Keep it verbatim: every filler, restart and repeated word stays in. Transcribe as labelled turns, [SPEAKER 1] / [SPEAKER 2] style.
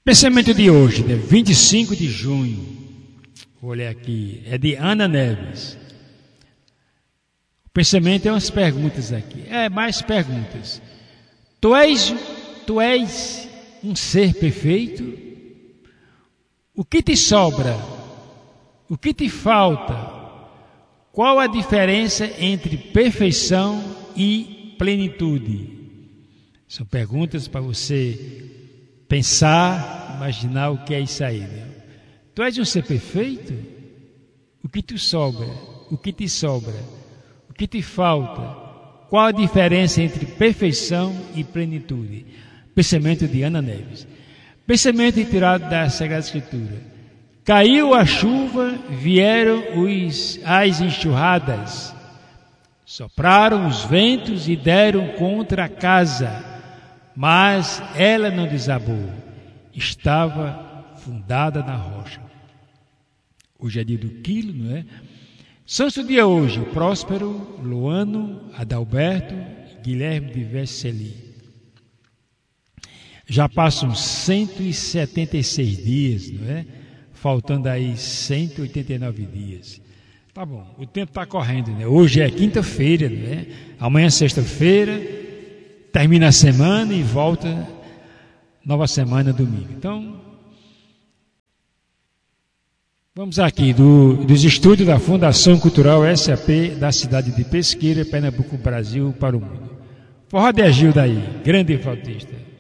[SPEAKER 1] Pensamento de hoje, né? vinte e cinco de junho. Vou olhar aqui. É de Ana Neves. O pensamento é umas perguntas aqui. É, mais perguntas. Tu és, tu és um ser perfeito? O que te sobra? O que te falta? Qual a diferença entre perfeição e plenitude? São perguntas para você pensar, imaginar o que é isso aí. Né? Tu és um ser perfeito? O que te sobra? O que te sobra? O que te falta? Qual a diferença entre perfeição e plenitude? Pensamento de Ana Neves. Pensamento retirado da Sagrada Escritura. Caiu a chuva, vieram os, as enxurradas, sopraram os ventos e deram contra a casa, mas ela não desabou, estava fundada na rocha. Hoje é dia do quilo, não é? Santo dia hoje, o Próspero, Luano, Adalberto e Guilherme de Verseli. Já passam cento e setenta e seis dias, não é? Faltando aí cento e oitenta e nove dias. Tá bom, o tempo está correndo, né? Hoje é quinta-feira, né? Amanhã é sexta-feira, termina a semana e volta nova semana domingo. Então, vamos aqui do, dos estúdios da Fundação Cultural S A P da cidade de Pesqueira, Pernambuco, Brasil, para o mundo. Forró de Agilda aí, grande flautista.